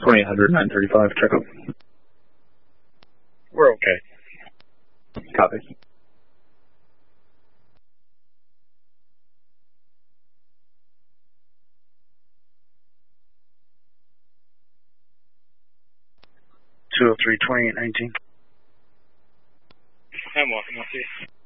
2800, 935, check up. We're okay. Copy. $203-2819. I'm walking with you.